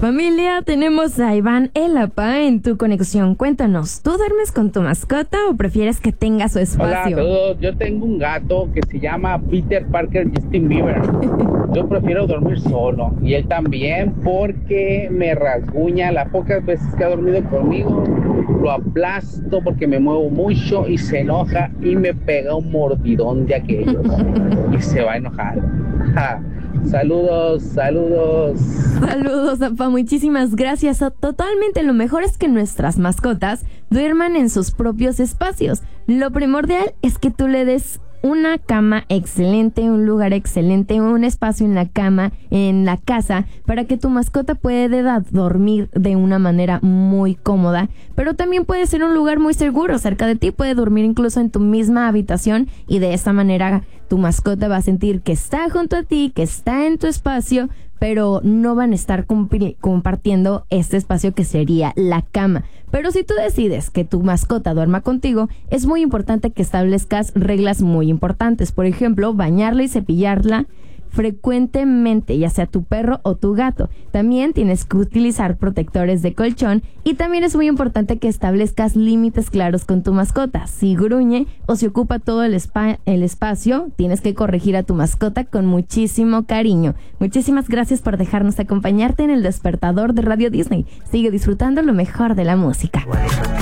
Familia, tenemos a Iván Elapa en tu conexión. Cuéntanos, ¿tú duermes con tu mascota o prefieres que tenga su espacio? Hola a todos, yo tengo un gato que se llama Peter Parker Justin Bieber. Yo prefiero dormir solo y él también porque me rasguña. Las pocas veces que ha dormido conmigo lo aplasto porque me muevo mucho y se enoja y me pega un mordidón de aquellos y se va a enojar. Ja. Saludos. Saludos, Apa, muchísimas gracias. Totalmente, lo mejor es que nuestras mascotas duerman en sus propios espacios. Lo primordial es que tú le des una cama excelente, un lugar excelente, un espacio en la cama, en la casa, para que tu mascota pueda dormir de una manera muy cómoda, pero también puede ser un lugar muy seguro cerca de ti, puede dormir incluso en tu misma habitación y de esta manera tu mascota va a sentir que está junto a ti, que está en tu espacio, pero no van a estar compartiendo este espacio que sería la cama. Pero si tú decides que tu mascota duerma contigo, es muy importante que establezcas reglas muy importantes. Por ejemplo, bañarla y cepillarla frecuentemente, ya sea tu perro o tu gato. También tienes que utilizar protectores de colchón y también es muy importante que establezcas límites claros con tu mascota. Si gruñe o si ocupa todo el espacio, tienes que corregir a tu mascota con muchísimo cariño. Muchísimas gracias por dejarnos acompañarte en el despertador de Radio Disney. Sigue disfrutando lo mejor de la música.